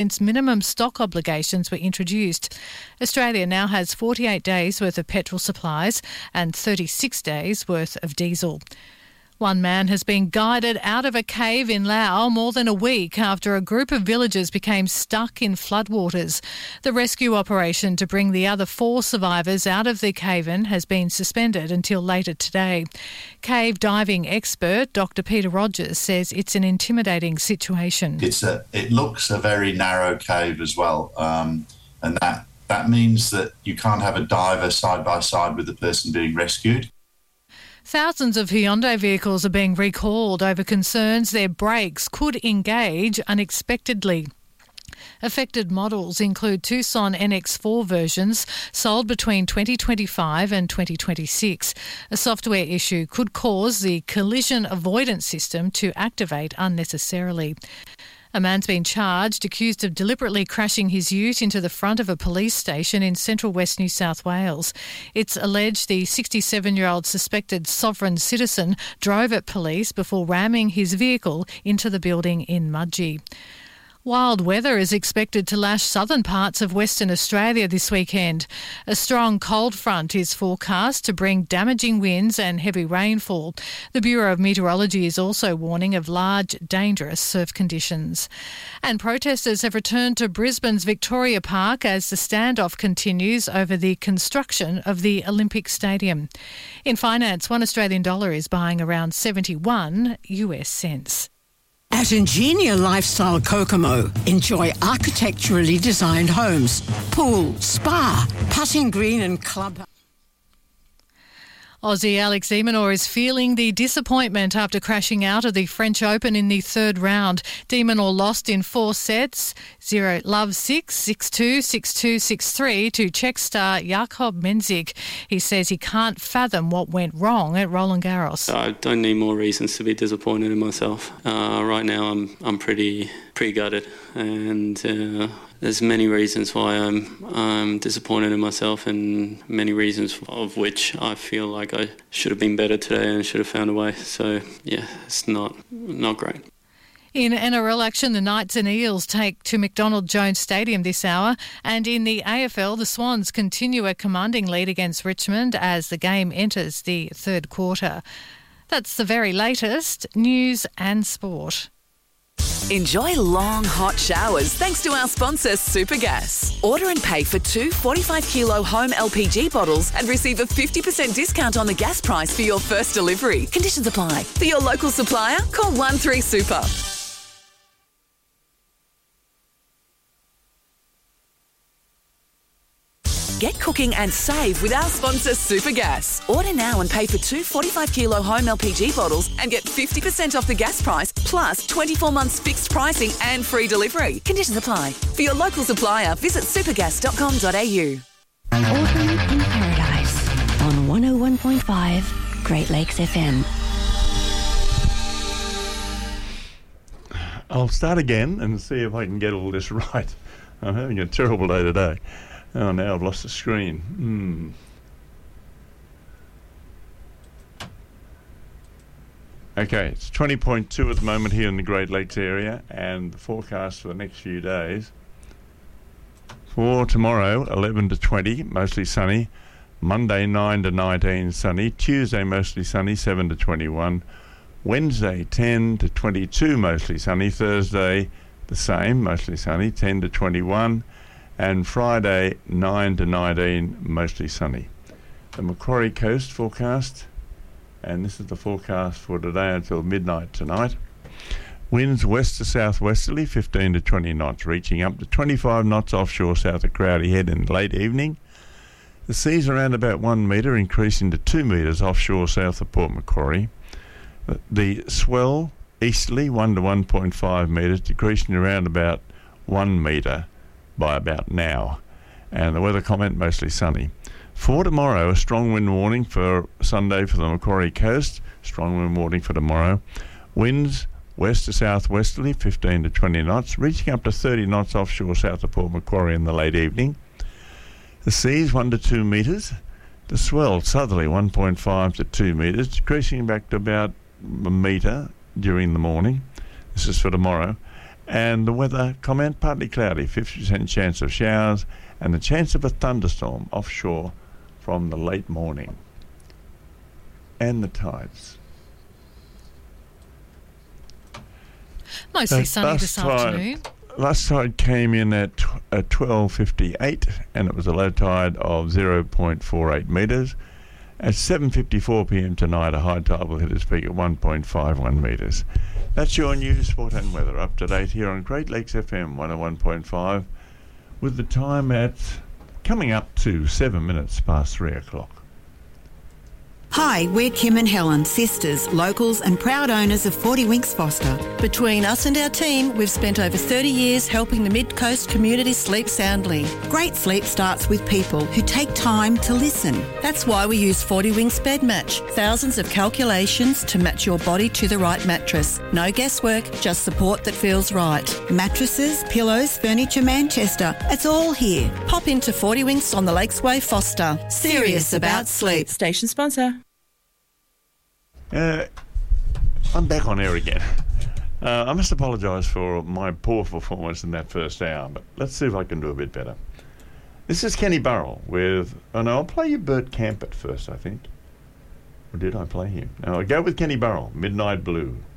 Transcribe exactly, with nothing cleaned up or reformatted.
since minimum stock obligations were introduced. Australia now has forty-eight days worth of petrol supplies and thirty-six days worth of diesel. One man has been guided out of a cave in Laos more than a week after a group of villagers became stuck in floodwaters. The rescue operation to bring the other four survivors out of the cave-in has been suspended until later today. Cave diving expert Doctor Peter Rogers says it's an intimidating situation. It's a, it looks a very narrow cave as well, um, and that, that means that you can't have a diver side by side with the person being rescued. Thousands of Hyundai vehicles are being recalled over concerns their brakes could engage unexpectedly. Affected models include Tucson N X four versions sold between twenty twenty-five and twenty twenty-six. A software issue could cause the collision avoidance system to activate unnecessarily. A man's been charged, accused of deliberately crashing his ute into the front of a police station in central west New South Wales. It's alleged the sixty-seven-year-old suspected sovereign citizen drove at police before ramming his vehicle into the building in Mudgee. Wild weather is expected to lash southern parts of Western Australia this weekend. A strong cold front is forecast to bring damaging winds and heavy rainfall. The Bureau of Meteorology is also warning of large, dangerous surf conditions. And protesters have returned to Brisbane's Victoria Park as the standoff continues over the construction of the Olympic Stadium. In finance, one Australian dollar is buying around seventy-one U S cents. At Ingenia Lifestyle Kokomo, enjoy architecturally designed homes, pool, spa, putting green and club. Aussie Alex de Minaur is feeling the disappointment after crashing out of the French Open in the third round. De Minaur lost in four sets, zero love six, six two, six two, six three to Czech star Jakob Mensik. He says he can't fathom what went wrong at Roland Garros. I don't need more reasons to be disappointed in myself. Uh, right now I'm I'm pretty pretty gutted, and uh, there's many reasons why I'm I'm disappointed in myself, and many reasons of which I feel like I should have been better today and should have found a way. So yeah, it's not not great. In N R L action, the Knights and Eels take to McDonald Jones Stadium this hour, and in the A F L, the Swans continue a commanding lead against Richmond as the game enters the third quarter. That's the very latest news and sport. Enjoy long, hot showers thanks to our sponsor, Supergas. Order and pay for two forty-five kilo home L P G bottles and receive a fifty percent discount on the gas price for your first delivery. Conditions apply. For your local supplier, call one three super. Get cooking and save with our sponsor, Supergas. Order now and pay for two forty-five kilo home L P G bottles and get fifty percent off the gas price, plus twenty-four months fixed pricing and free delivery. Conditions apply. For your local supplier, visit supergas dot com dot a u. Autumn in Paradise on one oh one point five Great Lakes F M. I'll start again and see if I can get all this right. I'm having a terrible day today. Oh, now I've lost the screen. Hmm. Okay, it's twenty point two at the moment here in the Great Lakes area, and the forecast for the next few days. For tomorrow, eleven to twenty, mostly sunny. Monday, nine to nineteen, sunny. Tuesday, mostly sunny, seven to twenty-one. Wednesday, ten to twenty-two, mostly sunny. Thursday, the same, mostly sunny, ten to twenty-one. And Friday, nine to nineteen, mostly sunny. The Macquarie Coast forecast, and this is the forecast for today until midnight tonight. Winds west to southwesterly, fifteen to twenty knots, reaching up to twenty-five knots offshore south of Crowdy Head in the late evening. The seas around about one metre, increasing to two metres offshore south of Port Macquarie. The swell easterly, one to one point five metres, decreasing around about one metre by about now. And the weather comment, mostly sunny. For tomorrow, a strong wind warning for Sunday for the Macquarie Coast. Strong wind warning for tomorrow. Winds west to southwesterly, fifteen to twenty knots, reaching up to thirty knots offshore south of Port Macquarie in the late evening. The seas one to two metres. The swell southerly, one point five to two metres, decreasing back to about a metre during the morning. This is for tomorrow. And the weather comment, partly cloudy, fifty percent chance of showers, and the chance of a thunderstorm offshore from the late morning. And the tides. Mostly Uh, sunny last this tide- afternoon. Last tide came in at, tw- at twelve fifty-eight, and it was a low tide of zero point four eight metres. At seven fifty-four p.m. tonight, a high tide will hit its peak at one point five one metres. That's your news, sport and weather up to date here on Great Lakes F M one oh one point five, with the time at coming up to seven minutes past three o'clock. Hi, we're Kim and Helen, sisters, locals and proud owners of forty Winks Foster. Between us and our team, we've spent over thirty years helping the Mid-Coast community sleep soundly. Great sleep starts with people who take time to listen. That's why we use forty Winks Bed Match. Thousands of calculations to match your body to the right mattress. No guesswork, just support that feels right. Mattresses, pillows, furniture, Manchester. It's all here. Pop into forty Winks on the Lakesway Foster. Serious about sleep. Station sponsor. Uh, I'm back on air again. Uh, I must apologise for my poor performance in that first hour, but let's see if I can do a bit better. This is Kenny Burrell with... Oh no, I'll play you Bert Campett first, I think. Or did I play him? No, I'll go with Kenny Burrell, Midnight Blue.